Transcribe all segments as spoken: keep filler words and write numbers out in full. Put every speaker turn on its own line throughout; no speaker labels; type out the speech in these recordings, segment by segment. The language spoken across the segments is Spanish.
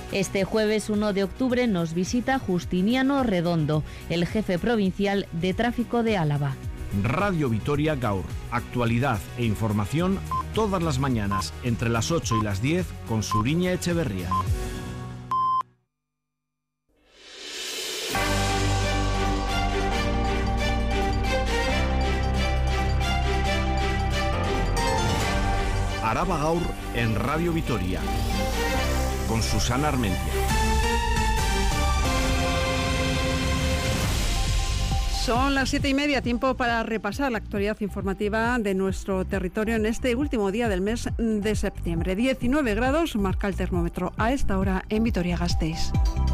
Este jueves uno de octubre nos visita Justiniano Redondo, el jefe provincial de tráfico de Álava.
Radio Vitoria Gaur. Actualidad e información todas las mañanas entre las ocho y las diez con Suriña Echeverría. Araba Gaur en Radio Vitoria con Susana Armentia.
Son las siete y media, tiempo para repasar la actualidad informativa de nuestro territorio en este último día del mes de septiembre. diecinueve grados marca el termómetro a esta hora en Vitoria-Gasteiz.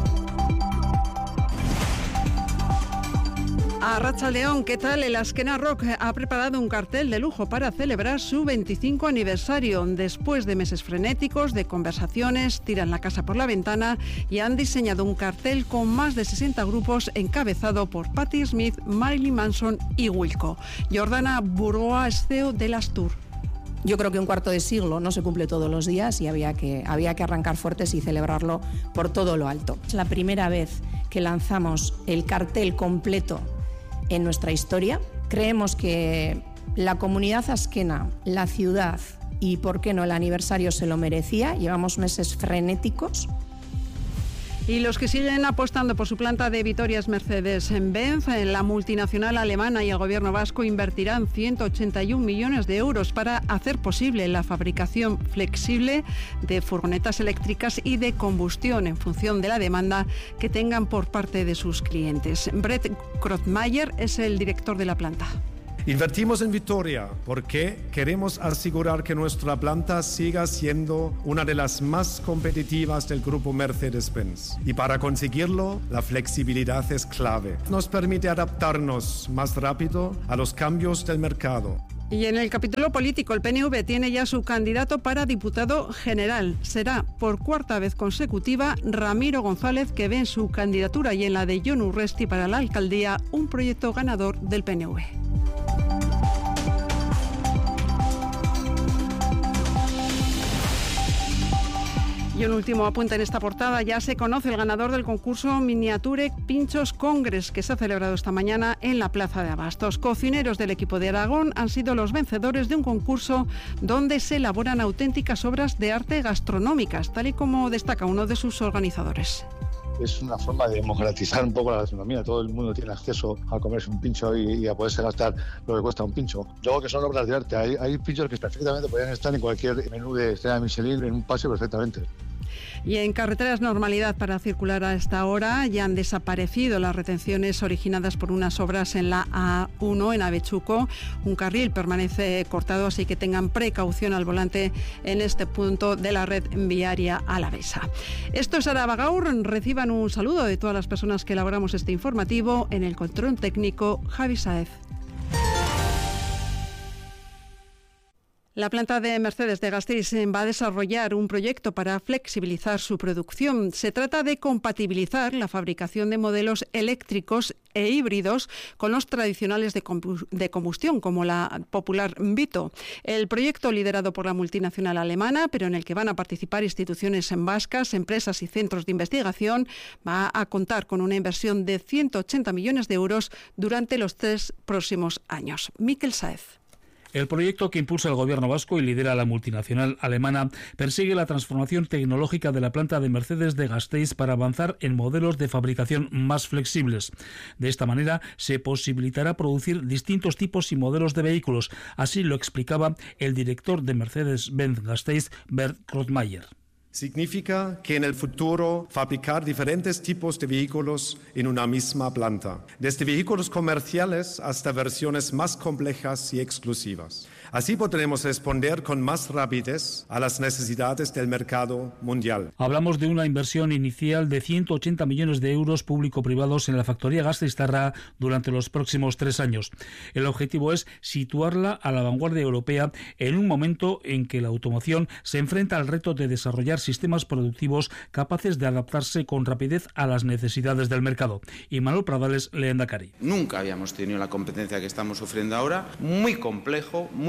Arratsaldeon, ¿qué tal? El Azkena Rock ha preparado un cartel de lujo para celebrar su veinticinco aniversario. Después de meses frenéticos de conversaciones, tiran la casa por la ventana y han diseñado un cartel con más de sesenta grupos encabezado por Patti Smith, Marilyn Manson y Wilco. Jordana Burgoa es C E O de Las Tour.
Yo creo que un cuarto de siglo no se cumple todos los días y había que, había que arrancar fuertes y celebrarlo por todo lo alto. Es la primera vez que lanzamos el cartel completo en nuestra historia. Creemos que la comunidad azkena, la ciudad y, por qué no, el aniversario se lo merecía. Llevamos meses frenéticos.
Y los que siguen apostando por su planta de Vitoria es Mercedes-Benz. La multinacional alemana y el gobierno vasco invertirán ciento ochenta y un millones de euros para hacer posible la fabricación flexible de furgonetas eléctricas y de combustión en función de la demanda que tengan por parte de sus clientes. Brett Grothmayer es el director de la planta.
Invertimos en Vitoria porque queremos asegurar que nuestra planta siga siendo una de las más competitivas del grupo Mercedes-Benz. Y para conseguirlo, la flexibilidad es clave. Nos permite adaptarnos más rápido a los cambios del mercado.
Y en el capítulo político, el P N V tiene ya su candidato para diputado general. Será por cuarta vez consecutiva Ramiro González, que ve en su candidatura y en la de Jon Urresti para la alcaldía un proyecto ganador del P N V. Y un último apunte en esta portada. Ya se conoce el ganador del concurso Miniature Pinchos Congress, que se ha celebrado esta mañana en la Plaza de Abastos. Cocineros del equipo de Aragón han sido los vencedores de un concurso donde se elaboran auténticas obras de arte gastronómicas, tal y como destaca uno de sus organizadores.
Es una forma de democratizar un poco la gastronomía. Todo el mundo tiene acceso a comerse un pincho y, y a poderse gastar lo que cuesta un pincho. Luego que son obras de arte. Hay, hay pinchos que perfectamente podrían estar en cualquier menú de estrella Michelin, en un paseo perfectamente.
Y en carreteras, normalidad para circular a esta hora. Ya han desaparecido las retenciones originadas por unas obras en la A uno en Avechuco. Un carril permanece cortado, así que tengan precaución al volante en este punto de la red viaria alavesa. Esto es Araba Gaur. Reciban un saludo de todas las personas que elaboramos este informativo. En el control técnico, Javi Sáez. La planta de Mercedes de Gasteiz va a desarrollar un proyecto para flexibilizar su producción. Se trata de compatibilizar la fabricación de modelos eléctricos e híbridos con los tradicionales de combustión, como la popular Vito. El proyecto, liderado por la multinacional alemana, pero en el que van a participar instituciones vascas, empresas y centros de investigación, va a contar con una inversión de ciento ochenta millones de euros durante los tres próximos años. Mikel Sáez.
El proyecto que impulsa el gobierno vasco y lidera la multinacional alemana persigue la transformación tecnológica de la planta de Mercedes de Gasteiz para avanzar en modelos de fabricación más flexibles. De esta manera se posibilitará producir distintos tipos y modelos de vehículos. Así lo explicaba el director de Mercedes-Benz Gasteiz, Bert Grothmayer.
Significa que en el futuro fabricar diferentes tipos de vehículos en una misma planta, desde vehículos comerciales hasta versiones más complejas y exclusivas. Así podremos responder con más rapidez a las necesidades del mercado mundial.
Hablamos de una inversión inicial de ciento ochenta millones de euros público-privados en la factoría gasteiztarra durante los próximos tres años. El objetivo es situarla a la vanguardia europea en un momento en que la automoción se enfrenta al reto de desarrollar sistemas productivos capaces de adaptarse con rapidez a las necesidades del mercado. Y Manuel Pradales, Lehendakari.
Nunca habíamos tenido la competencia que estamos sufriendo ahora, muy complejo, muy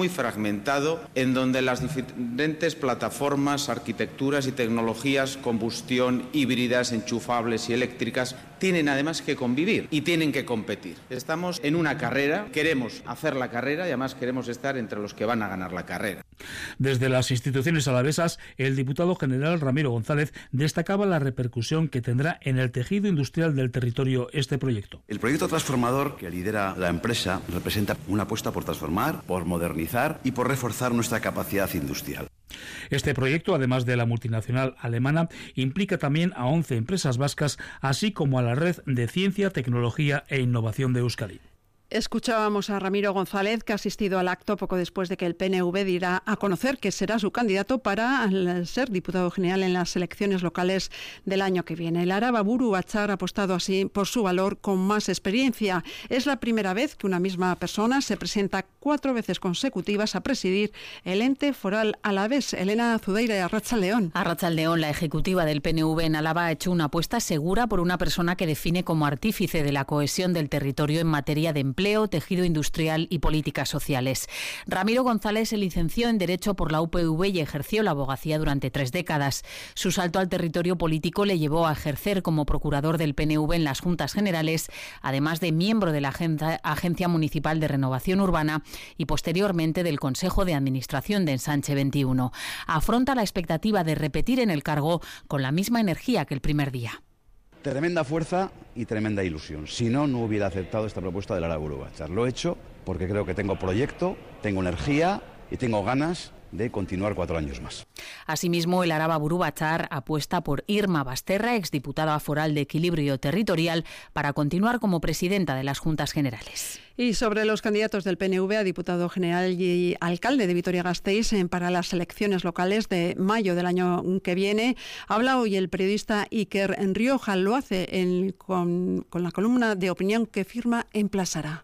muy fragmentado, en donde las diferentes plataformas, arquitecturas y tecnologías, combustión, híbridas, enchufables y eléctricas, tienen además que convivir y tienen que competir. Estamos en una carrera, queremos hacer la carrera y además queremos estar entre los que van a ganar la carrera.
Desde las instituciones alavesas, el diputado general Ramiro González destacaba la repercusión que tendrá en el tejido industrial del territorio este proyecto.
El proyecto transformador que lidera la empresa representa una apuesta por transformar, por modernizar y por reforzar nuestra capacidad industrial.
Este proyecto, además de la multinacional alemana, implica también a once empresas vascas, así como a la red de ciencia, tecnología e innovación de Euskadi.
Escuchábamos a Ramiro González, que ha asistido al acto poco después de que el P N V diera a conocer que será su candidato para ser diputado general en las elecciones locales del año que viene. El Araba Buru Batzar ha apostado así por su valor con más experiencia. Es la primera vez que una misma persona se presenta cuatro veces consecutivas a presidir el ente foral alavés. Elena Zudeira y Arratsaldeón.
Arratsaldeón, la ejecutiva del P N V en Álava ha hecho una apuesta segura por una persona que define como artífice de la cohesión del territorio en materia de empleo, tejido industrial y políticas sociales. Ramiro González se licenció en Derecho por la U P V y ejerció la abogacía durante tres décadas. Su salto al territorio político le llevó a ejercer como procurador del P N V en las Juntas Generales, además de miembro de la Agencia Municipal de Renovación Urbana y posteriormente del Consejo de Administración de Ensanche veintiuno. Afronta la expectativa de repetir en el cargo con la misma energía que el primer día.
Tremenda fuerza y tremenda ilusión. Si no, no hubiera aceptado esta propuesta del Araba Buru Batzar. Lo he hecho porque creo que tengo proyecto, tengo energía y tengo ganas de continuar cuatro años más.
Asimismo, el Araba Buru Batzar apuesta por Irma Basterra, exdiputada foral de Equilibrio Territorial, para continuar como presidenta de las Juntas Generales.
Y sobre los candidatos del P N V a diputado general y alcalde de Vitoria-Gasteiz para las elecciones locales de mayo del año que viene, habla hoy el periodista Iker Rioja. Lo hace en, con, con la columna de opinión que firma en Plazara.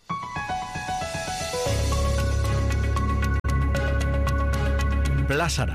Plazara.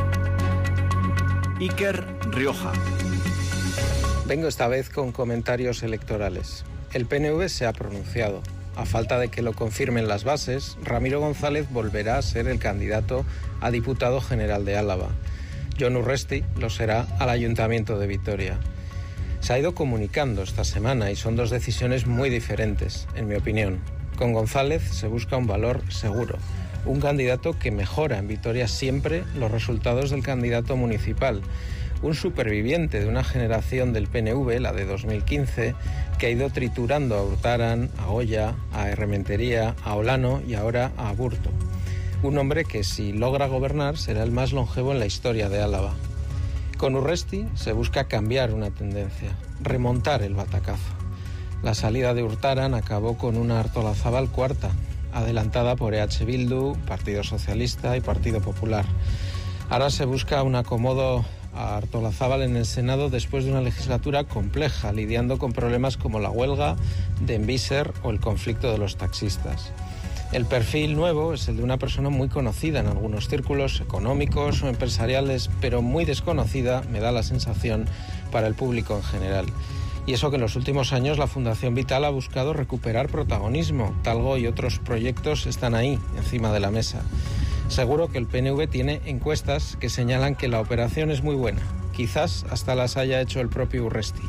Iker Rioja.
Vengo esta vez con comentarios electorales. El P N V se ha pronunciado. A falta de que lo confirmen las bases, Ramiro González volverá a ser el candidato a diputado general de Álava. Jon Urresti lo será al Ayuntamiento de Vitoria. Se ha ido comunicando esta semana y son dos decisiones muy diferentes, en mi opinión. Con González se busca un valor seguro, un candidato que mejora en Vitoria siempre los resultados del candidato municipal, un superviviente de una generación del P N V, la de dos mil quince, que ha ido triturando a Urtaran, a Oya, a Errementería, a Olano y ahora a Aburto. Un hombre que, si logra gobernar, será el más longevo en la historia de Álava. Con Urresti se busca cambiar una tendencia, remontar el batacazo. La salida de Urtaran acabó con una Artolazabal cuarta, adelantada por E H Bildu, Partido Socialista y Partido Popular. Ahora se busca un acomodo a Artolazabal en el Senado después de una legislatura compleja, lidiando con problemas como la huelga de Enviser o el conflicto de los taxistas. El perfil nuevo es el de una persona muy conocida en algunos círculos económicos o empresariales, pero muy desconocida, me da la sensación, para el público en general. Y eso que en los últimos años la Fundación Vital ha buscado recuperar protagonismo. Talgo y otros proyectos están ahí, encima de la mesa. Seguro que el P N V tiene encuestas que señalan que la operación es muy buena. Quizás hasta las haya hecho el propio Urresti.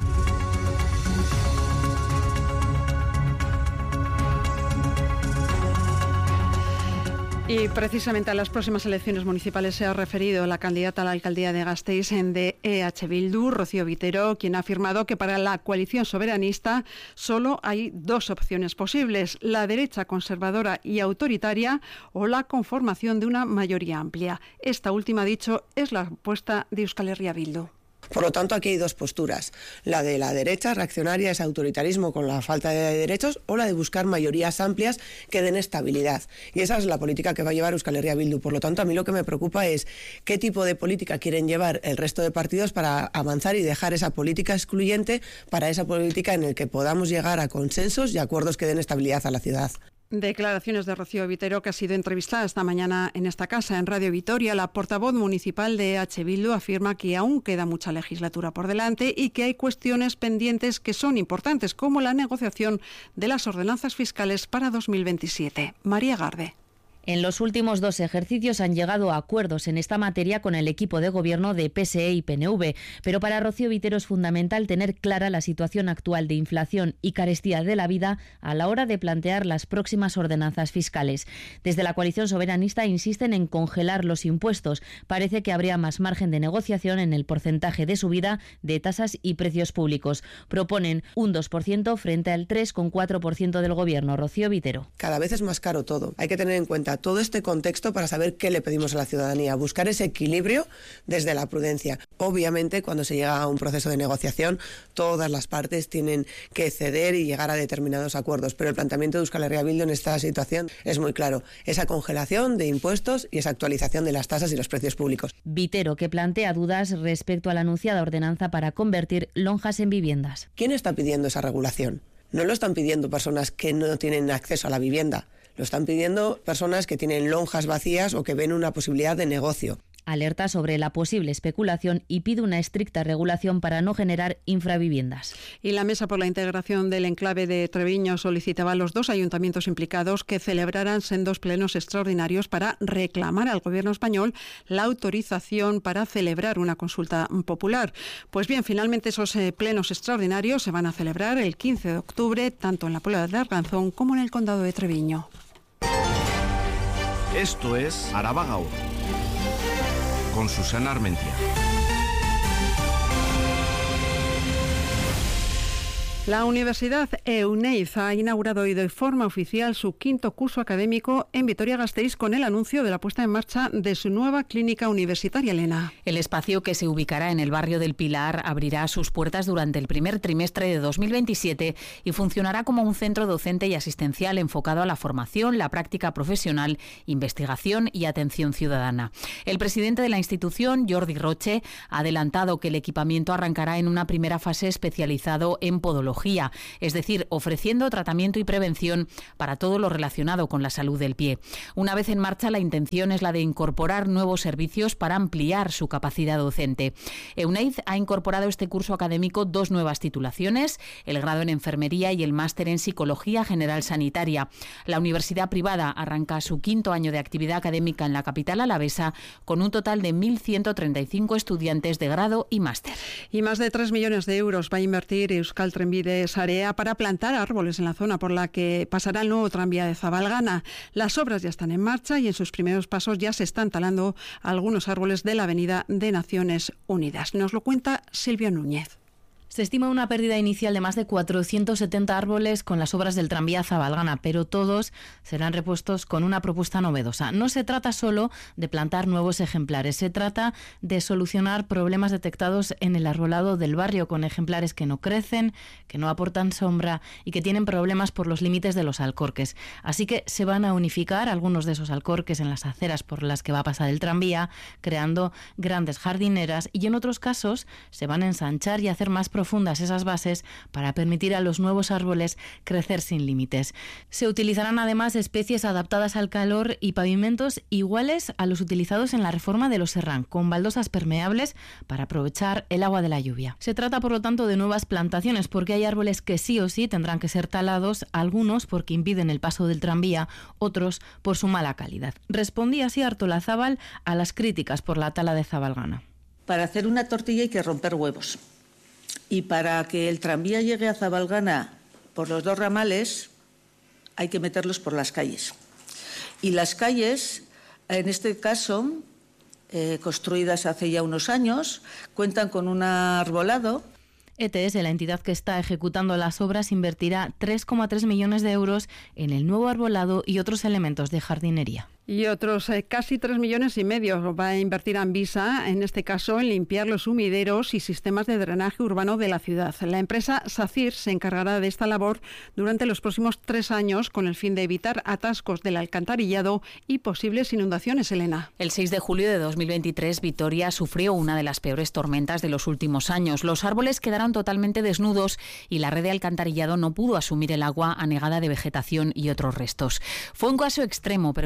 Y precisamente a las próximas elecciones municipales se ha referido la candidata a la alcaldía de Gasteiz de E H Bildu, Rocío Vitero, quien ha afirmado que para la coalición soberanista solo hay dos opciones posibles: la derecha conservadora y autoritaria o la conformación de una mayoría amplia. Esta última, ha dicho, es la apuesta de Euskal Herria Bildu.
Por lo tanto, aquí hay dos posturas: la de la derecha reaccionaria, ese autoritarismo con la falta de derechos, o la de buscar mayorías amplias que den estabilidad. Y esa es la política que va a llevar Euskal Herria Bildu. Por lo tanto, a mí lo que me preocupa es qué tipo de política quieren llevar el resto de partidos para avanzar y dejar esa política excluyente para esa política en la que podamos llegar a consensos y acuerdos que den estabilidad a la ciudad.
Declaraciones de Rocío Vitero, que ha sido entrevistada esta mañana en esta casa, en Radio Vitoria. La portavoz municipal de E H Bildu afirma que aún queda mucha legislatura por delante y que hay cuestiones pendientes que son importantes, como la negociación de las ordenanzas fiscales para dos mil veintisiete. María Garde.
En los últimos dos ejercicios han llegado a acuerdos en esta materia con el equipo de gobierno de P S E y P N V, pero para Rocío Vitero es fundamental tener clara la situación actual de inflación y carestía de la vida a la hora de plantear las próximas ordenanzas fiscales. Desde la coalición soberanista insisten en congelar los impuestos. Parece que habría más margen de negociación en el porcentaje de subida de tasas y precios públicos. Proponen un dos por ciento frente al tres coma cuatro por ciento del gobierno. Rocío Vitero.
Cada vez es más caro todo. Hay que tener en cuenta todo este contexto para saber qué le pedimos a la ciudadanía, buscar ese equilibrio desde la prudencia. Obviamente, cuando se llega a un proceso de negociación, todas las partes tienen que ceder y llegar a determinados acuerdos, pero el planteamiento de Euskal Herria Bildu en esta situación es muy claro, esa congelación de impuestos y esa actualización de las tasas y los precios públicos.
Vitero, que plantea dudas respecto a la anunciada ordenanza para convertir lonjas en viviendas.
¿Quién está pidiendo esa regulación? No lo están pidiendo personas que no tienen acceso a la vivienda. Lo están pidiendo personas que tienen lonjas vacías o que ven una posibilidad de negocio.
Alerta sobre la posible especulación y pide una estricta regulación para no generar infraviviendas.
Y la Mesa por la Integración del Enclave de Treviño solicitaba a los dos ayuntamientos implicados que celebraran sendos plenos extraordinarios para reclamar al Gobierno español la autorización para celebrar una consulta popular. Pues bien, finalmente esos eh, plenos extraordinarios se van a celebrar el quince de octubre, tanto en la Puebla de Arganzón como en el Condado de Treviño.
Esto es Araba Gaur, con Susana Armentia.
La Universidad Euneiz ha inaugurado hoy de forma oficial su quinto curso académico en Vitoria-Gasteiz con el anuncio de la puesta en marcha de su nueva clínica universitaria, Elena.
El espacio, que se ubicará en el barrio del Pilar, abrirá sus puertas durante el primer trimestre de dos mil veintisiete y funcionará como un centro docente y asistencial enfocado a la formación, la práctica profesional, investigación y atención ciudadana. El presidente de la institución, Jordi Roche, ha adelantado que el equipamiento arrancará en una primera fase especializado en podología, es decir, ofreciendo tratamiento y prevención para todo lo relacionado con la salud del pie. Una vez en marcha, la intención es la de incorporar nuevos servicios para ampliar su capacidad docente. Euneiz ha incorporado este curso académico dos nuevas titulaciones, el grado en enfermería y el máster en psicología general sanitaria. La universidad privada arranca su quinto año de actividad académica en la capital alavesa con un total de mil ciento treinta y cinco estudiantes de grado y máster.
Y más de tres millones de euros va a invertir Euskal Trenbide Sarea para plantar árboles en la zona por la que pasará el nuevo tranvía de Zabalgana. Las obras ya están en marcha y en sus primeros pasos ya se están talando algunos árboles de la avenida de Naciones Unidas. Nos lo cuenta Silvia Núñez.
Se estima una pérdida inicial de más de cuatrocientos setenta árboles con las obras del tranvía Zabalgana, pero todos serán repuestos con una propuesta novedosa. No se trata solo de plantar nuevos ejemplares, se trata de solucionar problemas detectados en el arbolado del barrio con ejemplares que no crecen, que no aportan sombra y que tienen problemas por los límites de los alcorques. Así que se van a unificar algunos de esos alcorques en las aceras por las que va a pasar el tranvía, creando grandes jardineras, y en otros casos se van a ensanchar y hacer más profundas esas bases para permitir a los nuevos árboles crecer sin límites. Se utilizarán además especies adaptadas al calor y pavimentos iguales a los utilizados en la reforma de los Serrán, con baldosas permeables para aprovechar el agua de la lluvia. Se trata, por lo tanto, de nuevas plantaciones, porque hay árboles que sí o sí tendrán que ser talados, algunos porque impiden el paso del tranvía, otros por su mala calidad. Respondía así Artolazabal a las críticas por la tala de Zabalgana.
Para hacer una tortilla hay que romper huevos. Y para que el tranvía llegue a Zabalgana por los dos ramales hay que meterlos por las calles. Y las calles, en este caso, eh, construidas hace ya unos años, cuentan con un arbolado.
E T S, la entidad que está ejecutando las obras, invertirá tres coma tres millones de euros en el nuevo arbolado y otros elementos de jardinería.
Y otros eh, casi tres millones y medio va a invertir Anvisa, en este caso en limpiar los humideros y sistemas de drenaje urbano de la ciudad. La empresa SACIR se encargará de esta labor durante los próximos tres años con el fin de evitar atascos del alcantarillado y posibles inundaciones, Elena.
El seis de julio de dos mil veintitrés, Vitoria sufrió una de las peores tormentas de los últimos años. Los árboles quedaron totalmente desnudos y la red de alcantarillado no pudo asumir el agua anegada de vegetación y otros restos. Fue un caso extremo, pero los pasos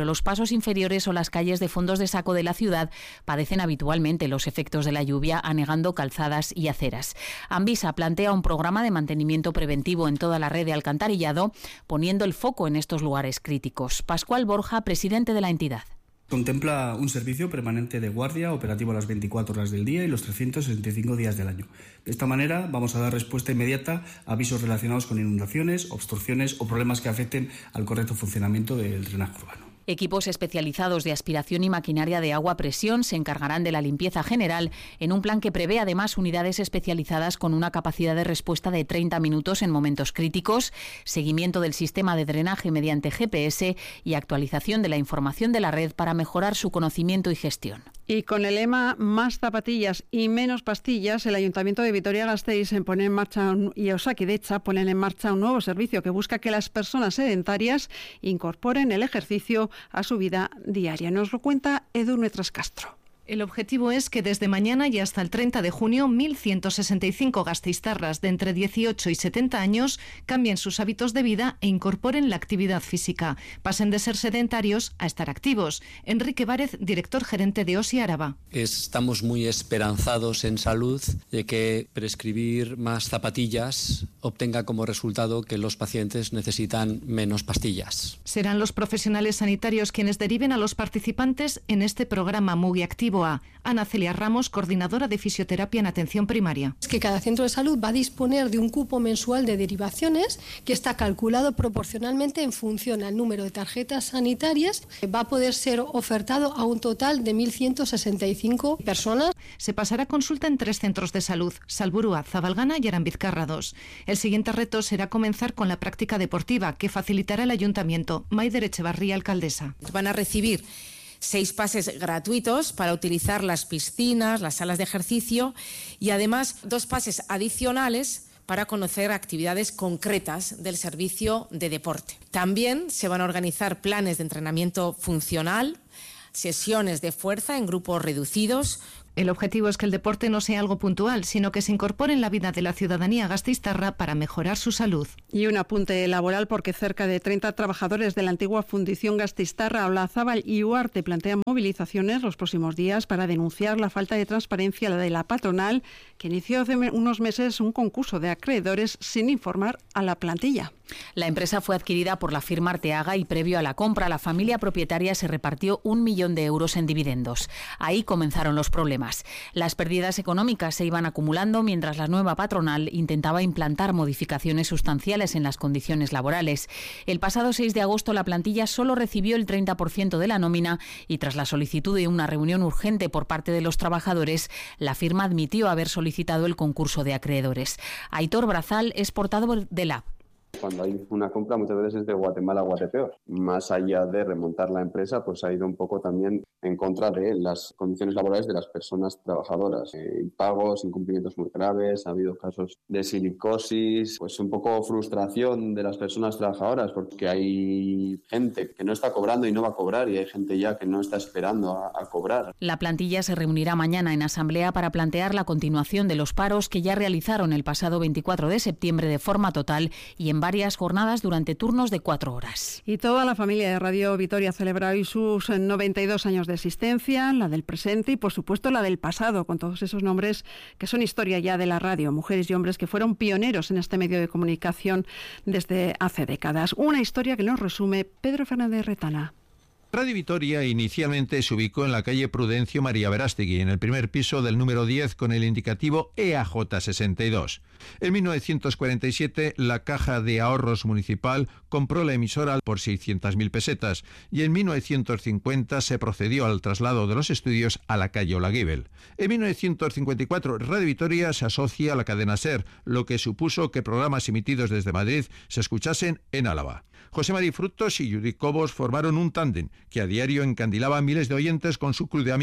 pisos inferiores o las calles de fondos de saco de la ciudad padecen habitualmente los efectos de la lluvia, anegando calzadas y aceras. Anvisa plantea un programa de mantenimiento preventivo en toda la red de alcantarillado, poniendo el foco en estos lugares críticos. Pascual Borja, presidente de la entidad.
Contempla un servicio permanente de guardia, operativo a las veinticuatro horas del día y los trescientos sesenta y cinco días del año. De esta manera vamos a dar respuesta inmediata a avisos relacionados con inundaciones, obstrucciones o problemas que afecten al correcto funcionamiento del drenaje urbano.
Equipos especializados de aspiración y maquinaria de agua a presión se encargarán de la limpieza general en un plan que prevé además unidades especializadas con una capacidad de respuesta de treinta minutos en momentos críticos, seguimiento del sistema de drenaje mediante G P S y actualización de la información de la red para mejorar su conocimiento y gestión.
Y con el lema Más zapatillas y menos pastillas, el Ayuntamiento de Vitoria-Gasteiz pone en marcha un, y Osakidecha ponen en marcha un nuevo servicio que busca que las personas sedentarias incorporen el ejercicio a su vida diaria. Nos lo cuenta Edurne Trascastro.
El objetivo es que desde mañana y hasta el treinta de junio mil ciento sesenta y cinco gasteiztarras de entre dieciocho y setenta años cambien sus hábitos de vida e incorporen la actividad física. Pasen de ser sedentarios a estar activos. Enrique Várez, director gerente de Osi Araba.
Estamos muy esperanzados en salud de que prescribir más zapatillas obtenga como resultado que los pacientes necesitan menos pastillas.
Serán los profesionales sanitarios quienes deriven a los participantes en este programa Mugi Activo. A Ana Celia Ramos, coordinadora de fisioterapia en atención primaria.
Es que cada centro de salud va a disponer de un cupo mensual de derivaciones que está calculado proporcionalmente en función al número de tarjetas sanitarias. Va a poder ser ofertado a un total de mil ciento sesenta y cinco personas.
Se pasará consulta en tres centros de salud, Salburua, Zabalgana y Arambizkarra dos. El siguiente reto será comenzar con la práctica deportiva que facilitará el ayuntamiento. Maider Echevarría, alcaldesa.
Van a recibir seis pases gratuitos para utilizar las piscinas, las salas de ejercicio y además dos pases adicionales para conocer actividades concretas del servicio de deporte. También se van a organizar planes de entrenamiento funcional, sesiones de fuerza en grupos reducidos.
El objetivo es que el deporte no sea algo puntual, sino que se incorpore en la vida de la ciudadanía gasteiztarra para mejorar su salud.
Y un apunte laboral porque cerca de treinta trabajadores de la antigua Fundición Gasteiztarra, Olazábal y Uarte plantean movilizaciones los próximos días para denunciar la falta de transparencia de la patronal, que inició hace unos meses un concurso de acreedores sin informar a la plantilla.
La empresa fue adquirida por la firma Arteaga y previo a la compra la familia propietaria se repartió un millón de euros en dividendos. Ahí comenzaron los problemas. Las pérdidas económicas se iban acumulando mientras la nueva patronal intentaba implantar modificaciones sustanciales en las condiciones laborales. El pasado seis de agosto la plantilla solo recibió el treinta por ciento de la nómina y tras la solicitud de una reunión urgente por parte de los trabajadores, la firma admitió haber solicitado el concurso de acreedores. Aitor Brazal es portavoz de la
Cuando hay una compra muchas veces es de Guatemala a Guatepeor. Más allá de remontar la empresa, pues ha ido un poco también en contra de las condiciones laborales de las personas trabajadoras. Eh, impagos, incumplimientos muy graves, ha habido casos de silicosis, pues un poco frustración de las personas trabajadoras porque hay gente que no está cobrando y no va a cobrar y hay gente ya que no está esperando a, a cobrar.
La plantilla se reunirá mañana en asamblea para plantear la continuación de los paros que ya realizaron el pasado veinticuatro de septiembre de forma total y en varias jornadas durante turnos de cuatro horas.
Y toda la familia de Radio Vitoria celebra hoy sus noventa y dos años de existencia, la del presente y por supuesto la del pasado, con todos esos nombres que son historia ya de la radio, mujeres y hombres que fueron pioneros en este medio de comunicación desde hace décadas. Una historia que nos resume Pedro Fernández Retana.
Radio Vitoria inicialmente se ubicó en la calle Prudencio María Verástegui, en el primer piso del número diez con el indicativo E A J sesenta y dos. En mil novecientos cuarenta y siete, la Caja de Ahorros Municipal compró la emisora por seiscientas mil pesetas y en mil novecientos cincuenta se procedió al traslado de los estudios a la calle Olaguibel. En mil novecientos cincuenta y cuatro, Radio Vitoria se asocia a la cadena SER, lo que supuso que programas emitidos desde Madrid se escuchasen en Álava. José María Frutos y Judith Cobos formaron un tándem que a diario encandilaba a miles de oyentes con su club de amigos.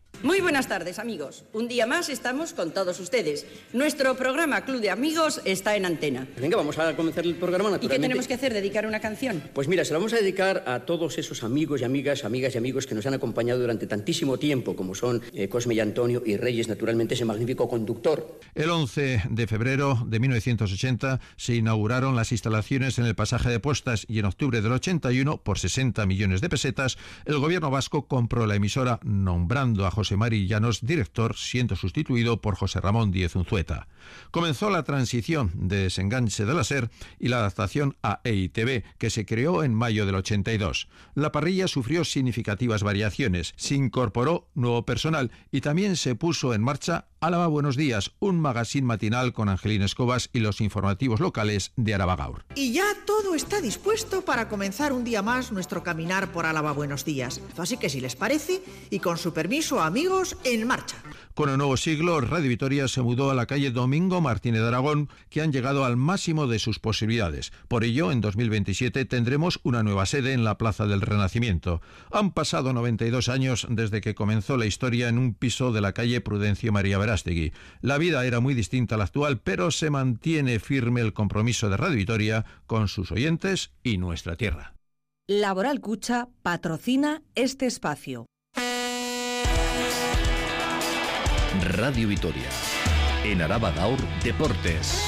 Muy buenas tardes, amigos. Un día más estamos con todos ustedes. Nuestro programa Club de Amigos está en antena.
Venga, vamos a comenzar el programa naturalmente.
¿Y qué tenemos que hacer? ¿Dedicar una canción?
Pues mira, se la vamos a dedicar a todos esos amigos y amigas, amigas y amigos que nos han acompañado durante tantísimo tiempo, como son eh, Cosme y Antonio y Reyes, naturalmente, ese magnífico conductor.
El once de febrero de mil novecientos ochenta se inauguraron las instalaciones en el pasaje de Postas y en octubre del ochenta y uno, por sesenta millones de pesetas, el gobierno vasco compró la emisora nombrando a José Mari Llanos director, siendo sustituido por José Ramón Díez Unzueta. Comenzó la transición de desenganche de la SER y la adaptación a E I Te Be, que se creó en mayo del ochenta y dos. La parrilla sufrió significativas variaciones, se incorporó nuevo personal y también se puso en marcha Álava Buenos Días, un magazine matinal con Angelina Escobas y los informativos locales de Araba Gaur.
Y ya todo está dispuesto para comenzar un día más nuestro caminar por Álava Buenos Días. Así que si les parece, y con su permiso, amigos, en marcha.
Con el nuevo siglo, Radio Vitoria se mudó a la calle Domingo Martínez de Aragón, que han llegado al máximo de sus posibilidades. Por ello, en dos mil veintisiete tendremos una nueva sede en la Plaza del Renacimiento. Han pasado noventa y dos años desde que comenzó la historia en un piso de la calle Prudencio María Verástegui. La vida era muy distinta a la actual, pero se mantiene firme el compromiso de Radio Vitoria con sus oyentes y nuestra tierra.
Laboral Cucha patrocina este espacio.
Radio Vitoria. En Araba Gaur, Deportes.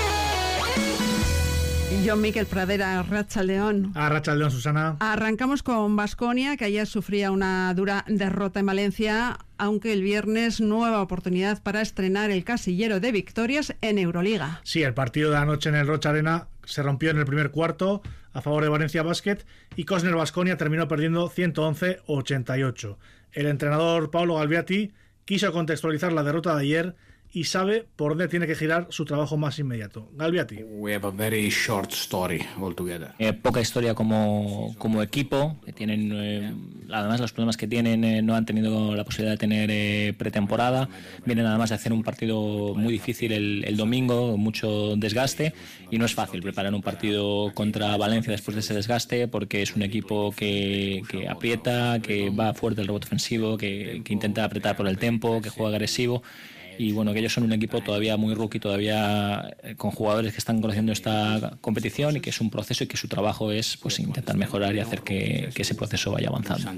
John Miquel Pradera, Arratsaldeon.
Arratsaldeon, Susana.
Arrancamos con Baskonia, que ayer sufría una dura derrota en Valencia, aunque el viernes nueva oportunidad para estrenar el casillero de victorias en Euroliga.
Sí, el partido de anoche en el Rocha Arena se rompió en el primer cuarto a favor de Valencia Basket y Cosner Baskonia terminó perdiendo ciento once a ochenta y ocho. El entrenador Paolo Galbiati quiso contextualizar la derrota de ayer y sabe por dónde tiene que girar su trabajo más inmediato. Galbiati.
We have a very short story altogether.
Eh, poca historia como, como equipo, que tienen eh, además los problemas que tienen, eh, no han tenido la posibilidad de tener eh, pretemporada, vienen además de hacer un partido muy difícil el, el domingo, mucho desgaste, y no es fácil preparar un partido contra Valencia después de ese desgaste, porque es un equipo que, que aprieta, que va fuerte el rebote ofensivo, que, que intenta apretar por el tempo, que juega agresivo. Y bueno, que ellos son un equipo todavía muy rookie, todavía con jugadores que están conociendo esta competición y que es un proceso y que su trabajo es pues intentar mejorar y hacer que, que ese proceso vaya avanzando.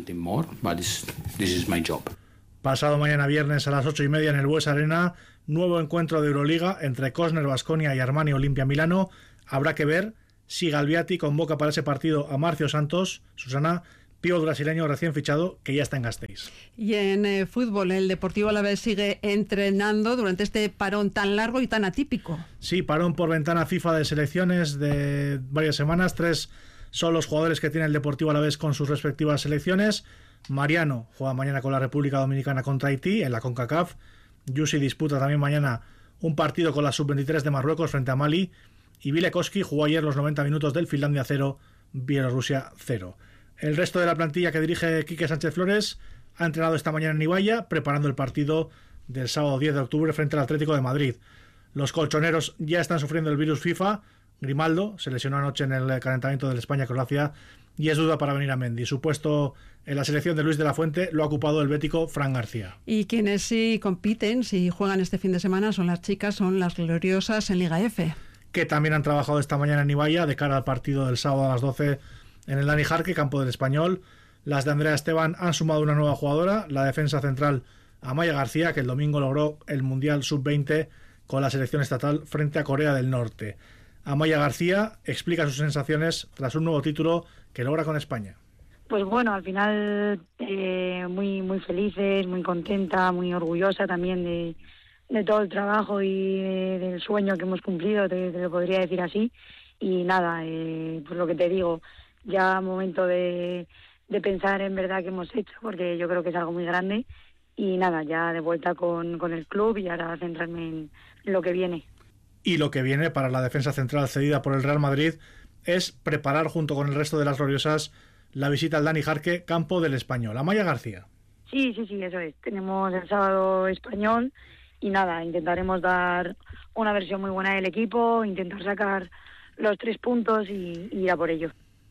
Pasado mañana viernes a las ocho y media en el Bues Arena, nuevo encuentro de Euroliga entre Cosner Baskonia y Armani Olimpia Milano. Habrá que ver si Galbiati convoca para ese partido a Marcio Santos, Susana, pívot brasileño recién fichado, que ya está en Gasteiz.
Y en eh, fútbol, el Deportivo Alavés sigue entrenando durante este parón tan largo y tan atípico.
Sí, parón por ventana FIFA de selecciones de varias semanas. Tres son los jugadores que tiene el Deportivo Alavés con sus respectivas selecciones. Mariano juega mañana con la República Dominicana contra Haití en la CONCACAF. Yusi disputa también mañana un partido con la sub veintitrés de Marruecos frente a Mali. Y Vilekoski jugó ayer los noventa minutos del Finlandia cero, Bielorrusia cero. El resto de la plantilla que dirige Quique Sánchez Flores ha entrenado esta mañana en Ibaya, preparando el partido del sábado diez de octubre frente al Atlético de Madrid. Los colchoneros ya están sufriendo el virus FIFA. Grimaldo se lesionó anoche en el calentamiento del España-Croacia y es duda para venir a Mendy. Su puesto en la selección de Luis de la Fuente lo ha ocupado el bético Fran García.
Y quienes sí compiten, si juegan este fin de semana, son las chicas, son las gloriosas en Liga F.
Que también han trabajado esta mañana en Ibaya de cara al partido del sábado a las doce en el Dani Jarque, campo del Español. Las de Andrea Esteban han sumado una nueva jugadora, la defensa central Amaya García, que el domingo logró el Mundial sub veinte con la selección estatal frente a Corea del Norte. Amaya García explica sus sensaciones tras un nuevo título que logra con España.
Pues bueno, al final eh, muy muy felices, muy contenta, muy orgullosa también de, de todo el trabajo y de, del sueño que hemos cumplido, te, te lo podría decir así. Y nada, eh, pues lo que te digo, ya momento de, de pensar en verdad que hemos hecho, porque yo creo que es algo muy grande. Y nada, ya de vuelta con, con el club y ahora centrarme en lo que viene.
Y lo que viene para la defensa central cedida por el Real Madrid es preparar junto con el resto de las gloriosas la visita al Dani Jarque, campo del Español. Amaya García.
Sí, sí, sí, eso es. Tenemos el sábado Español y nada, intentaremos dar una versión muy buena del equipo, intentar sacar los tres puntos y, y ir a por ello.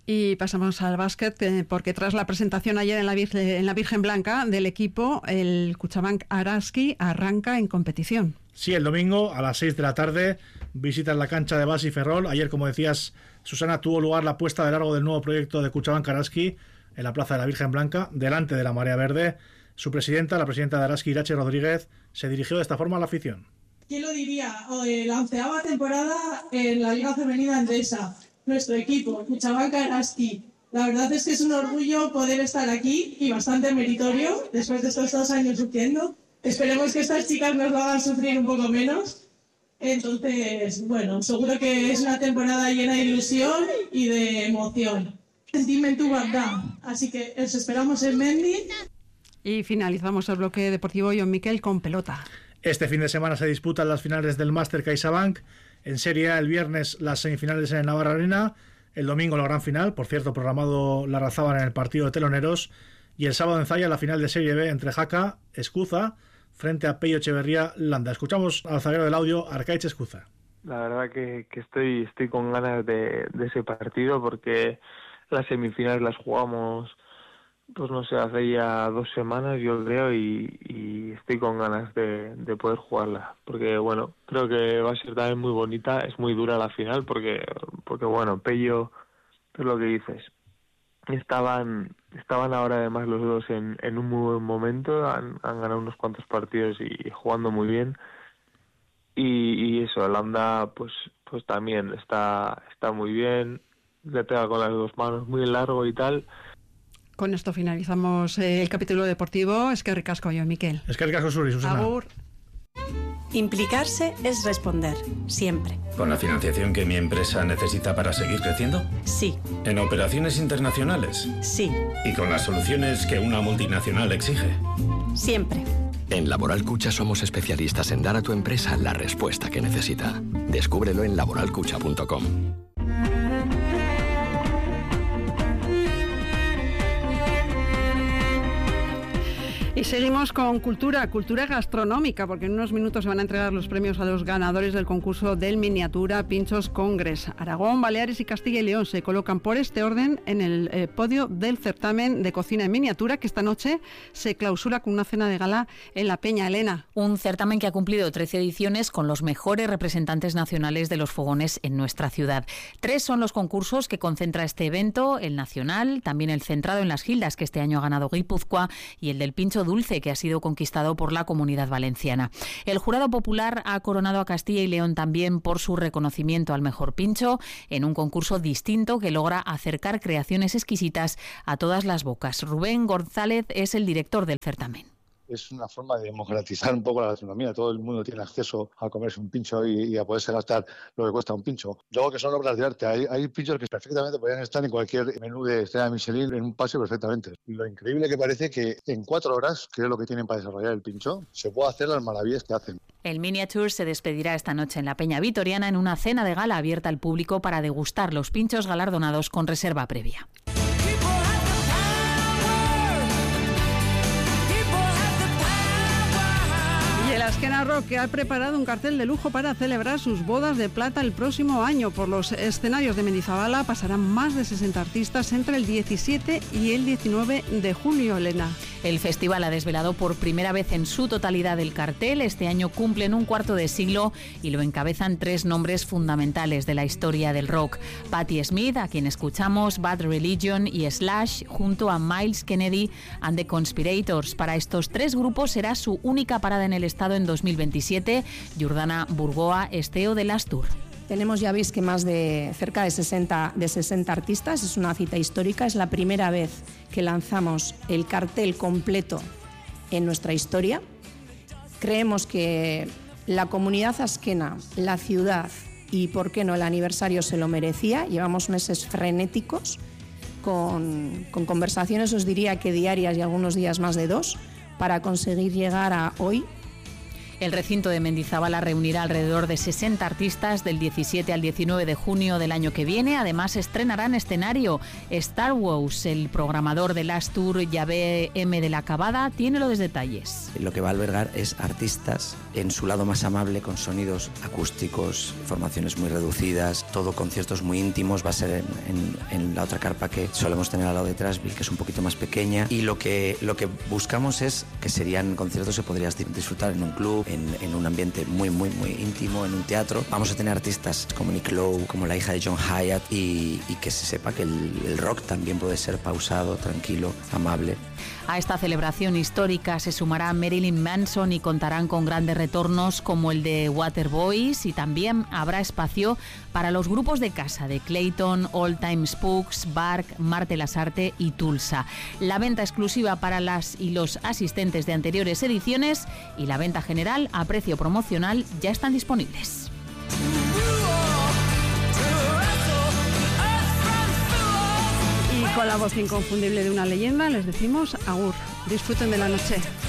Y pasamos al básquet, eh, porque tras la presentación ayer en la, Virgen, en la Virgen Blanca del equipo, el Cuchabank Araski arranca en competición.
Sí, el domingo a las seis de la tarde visitan la cancha de Basi Ferrol. Ayer, como decías, Susana, tuvo lugar la puesta de largo del nuevo proyecto de Cuchabank Araski en la Plaza de la Virgen Blanca, delante de la Marea Verde. Su presidenta, la presidenta de Araski, Irache Rodríguez, se dirigió de esta forma a la afición.
¿Quién lo diría? Eh, la onceava temporada en la Liga Femenina Endesa. Nuestro equipo, Cuchabank Araski. La verdad es que es un orgullo poder estar aquí y bastante meritorio después de estos dos años sufriendo. Esperemos que estas chicas nos lo hagan sufrir un poco menos. Entonces, bueno, seguro que es una temporada llena de ilusión y de emoción. Sentimiento Bagdad. Así que os esperamos en Mendy.
Y finalizamos el bloque deportivo John Miquel con pelota.
Este fin de semana se disputan las finales del Máster CaixaBank. En Serie A el viernes las semifinales en el Navarra Arena, el domingo la gran final, por cierto programado Larrazábal en el partido de teloneros, y el sábado en Zaya la final de Serie B entre Jaca, Escuza, frente a Pello Echeverría, Landa. Escuchamos al zaguero del audio, Arcaich Escuza.
La verdad que, que estoy, estoy con ganas de, de ese partido porque las semifinales las jugamos, pues no sé, hace ya dos semanas yo creo y, y estoy con ganas de, de poder jugarla porque bueno, creo que va a ser también muy bonita, es muy dura la final porque porque bueno, Pello, es lo que dices, estaban estaban ahora además los dos en, en un muy buen momento, han, han ganado unos cuantos partidos y jugando muy bien y, y eso, Landa pues pues también está está muy bien, le pega con las dos manos muy largo y tal.
Con esto finalizamos eh, el capítulo deportivo. Es que ricasco yo, Miquel.
Es que ricasco Suri, Susana.
Agur.
Implicarse es responder, siempre.
¿Con la financiación que mi empresa necesita para seguir creciendo?
Sí.
¿En operaciones internacionales?
Sí.
¿Y con las soluciones que una multinacional exige?
Siempre.
En Laboral Cucha somos especialistas en dar a tu empresa la respuesta que necesita. Descúbrelo en laboral cucha punto com.
Y seguimos con cultura, cultura gastronómica, porque en unos minutos se van a entregar los premios a los ganadores del concurso del Miniatura Pinchos Congress. Aragón, Baleares y Castilla y León se colocan por este orden en el eh, podio del certamen de cocina en miniatura, que esta noche se clausura con una cena de gala en La Peña. Elena.
Un certamen que ha cumplido trece ediciones con los mejores representantes nacionales de los fogones en nuestra ciudad. Tres son los concursos que concentra este evento, el nacional, también el centrado en las gildas, que este año ha ganado Guipúzcoa, y el del pincho dulce, que ha sido conquistado por la Comunidad Valenciana. El jurado popular ha coronado a Castilla y León también por su reconocimiento al mejor pincho, en un concurso distinto que logra acercar creaciones exquisitas a todas las bocas. Rubén González es el director del certamen.
Es una forma de democratizar un poco la gastronomía. Todo el mundo tiene acceso a comerse un pincho y, y a poderse gastar lo que cuesta un pincho. Luego que son obras de arte. Hay, hay pinchos que perfectamente podrían estar en cualquier menú de estrella Michelin en un paseo perfectamente. Lo increíble que parece que en cuatro horas, que es lo que tienen para desarrollar el pincho, se puede hacer las maravillas que hacen.
El Miniature se despedirá esta noche en la Peña Vitoriana en una cena de gala abierta al público para degustar los pinchos galardonados con reserva previa.
Azkena Rock, que ha preparado un cartel de lujo para celebrar sus bodas de plata el próximo año. Por los escenarios de Mendizabala pasarán más de sesenta artistas entre el diecisiete y el diecinueve de junio, Elena.
El festival ha desvelado por primera vez en su totalidad el cartel. Este año cumplen un cuarto de siglo y lo encabezan tres nombres fundamentales de la historia del rock. Patti Smith, a quien escuchamos, Bad Religion y Slash, junto a Miles Kennedy and the Conspirators. Para estos tres grupos será su única parada en el estado en dos mil veintisiete. Jordana Burgoa, Esteo de las Tour.
Tenemos, ya veis, que más de cerca de sesenta, de sesenta artistas. Es una cita histórica. Es la primera vez que lanzamos el cartel completo en nuestra historia. Creemos que la comunidad azkena, la ciudad y, por qué no, el aniversario se lo merecía. Llevamos meses frenéticos con, con conversaciones, os diría que diarias y algunos días más de dos, para conseguir llegar a hoy.
El recinto de Mendizabala reunirá alrededor de sesenta artistas del diecisiete al diecinueve de junio del año que viene. Además, estrenarán escenario. Star Wars, el programador de Last Tour, Yavé M. de la Cabada, tiene los detalles.
Lo que va a albergar es artistas en su lado más amable, con sonidos acústicos, formaciones muy reducidas, todo conciertos muy íntimos. Va a ser en, en, en la otra carpa que solemos tener al lado de Trashville, que es un poquito más pequeña. Y lo que, lo que buscamos es que serían conciertos que podrías disfrutar en un club, en, en un ambiente muy, muy, muy íntimo, en un teatro. Vamos a tener artistas como Nick Lowe, como la hija de John Hyatt, y, y que se sepa que el, el rock también puede ser pausado, tranquilo, amable.
A esta celebración histórica se sumará Marilyn Manson y contarán con grandes retornos como el de Waterboys, y también habrá espacio para los grupos de casa de Clayton, Old Time Spooks, Bark, Marte Lasarte y Tulsa. La venta exclusiva para las y los asistentes de anteriores ediciones y la venta general a precio promocional ya están disponibles.
Y con la voz inconfundible de una leyenda les decimos agur. Disfruten de la noche.